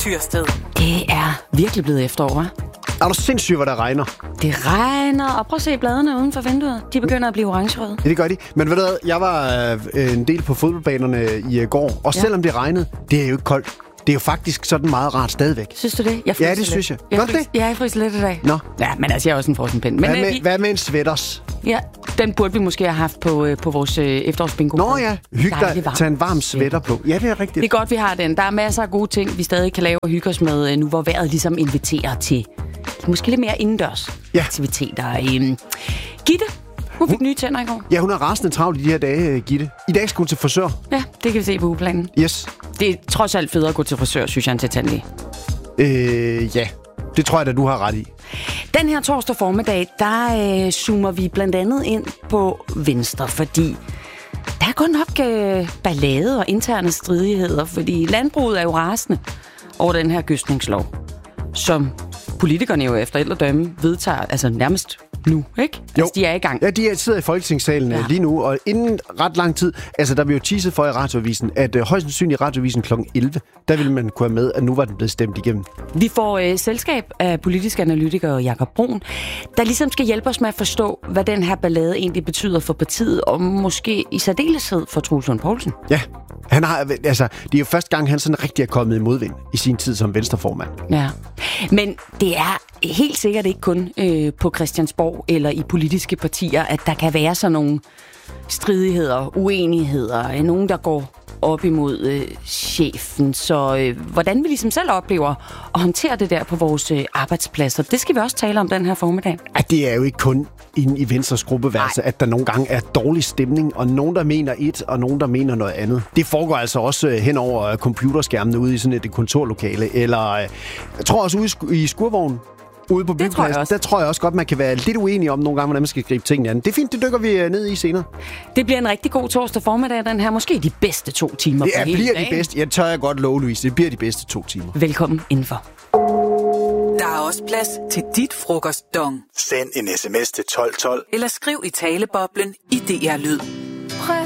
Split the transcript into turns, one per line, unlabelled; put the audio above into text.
Tyrsted.
Det er virkelig blevet efterår, hva'?
Er du sindssygt, hvor der regner?
Det regner, og prøv at se bladene uden for vinduet. De begynder at blive orangerøde.
Ja, det gør de. Men ved du hvad, jeg var en del på fodboldbanerne i går, og selvom det regnede, det er jo ikke koldt. Det er jo faktisk sådan meget rart stadigvæk.
Synes du det?
Ja, det synes jeg. Gør det?
Ja, jeg fryser lidt i dag.
Nå.
Ja, men altså, jeg er også en frossenpind.
Hvad med en sweaters?
Ja, den burde vi måske have haft på vores efterårsbingo.
Nå ja, hyg dig, tag en varm sweater på. Ja, det er rigtigt.
Det er godt, vi har den. Der er masser af gode ting, vi stadig kan lave og hygge os med, nu hvor vejret ligesom inviterer til måske lidt mere indendørs aktiviteter. Gitte, hun fik nye tænder i går.
Ja, hun har rasende travlt i de her dage, Gitte. I dag skal hun til frisør.
Ja, det kan vi se på ugeplanen.
Yes.
Det er trods alt federe at gå til frisør, synes jeg, end til tandlæge.
Ja, det tror jeg da, du har ret i.
Den her torsdag formiddag, der zoomer vi blandt andet ind på Venstre, fordi der er godt nok ballade og interne stridigheder, fordi landbruget er jo rasende over den her gødskningslov, som politikerne jo efter ældredømme vedtager, altså nærmest nu, ikke?
Jo.
Altså, de er i gang.
Ja, de sidder i Folketingssalen lige nu, og inden ret lang tid, altså der blev jo teaset for i Radioavisen, at højst sandsynligt i Radioavisen kl. 11, der ville man kunne have med, at nu var den blevet stemt igennem.
Vi får selskab af politisk analytiker Jakob Brun, der ligesom skal hjælpe os med at forstå, hvad den her ballade egentlig betyder for partiet, og måske i særdeleshed for Troels Lund Poulsen.
Ja, han har, altså, det er jo første gang, han sådan rigtig er kommet i modvind i sin tid som venstreformand.
Ja, men det er helt sikkert ikke kun på Christiansborg eller i politiske partier, at der kan være sådan nogle stridigheder, uenigheder, nogen, der går op imod chefen. Så hvordan vi ligesom selv oplever at håndtere det der på vores arbejdspladser, det skal vi også tale om den her formiddag.
At det er jo ikke kun inde i Venstres gruppeværelse, at der nogle gange er dårlig stemning, og nogen, der mener et, og nogen, der mener noget andet. Det foregår altså også hen over computerskærmene ude i sådan et kontorlokale, eller jeg tror også ude i skurvognen. Ude på byggepladsen, der tror jeg også godt, man kan være lidt uenig om nogle gange, hvordan man skal gribe tingene an. Det er fint, det dykker vi ned i senere.
Det bliver en rigtig god torsdag formiddag, den her. Måske de bedste 2 timer på hele
bliver
dagen.
De bedste. Jeg tør jeg godt love, Louise. Det bliver de bedste 2 timer.
Velkommen indenfor.
Der er også plads til dit frokostdong.
Send en sms til 1212.
Eller skriv i taleboblen i DR Lyd.